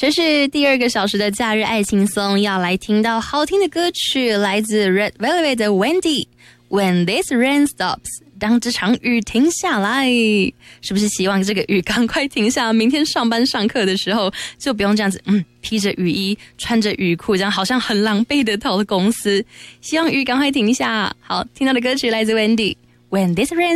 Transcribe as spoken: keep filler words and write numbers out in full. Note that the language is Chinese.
这是第二个小时的假日爱轻松，要来听到好听的歌曲，来自 Red Velvet 的 Wendy。When this rain stops， 当这场雨停下来，是不是希望这个雨赶快停下？明天上班上课的时候就不用这样子，嗯，披着雨衣，穿着雨裤，这样好像很狼狈的到了公司。希望雨赶快停下。好，听到的歌曲来自 Wendy。When this rain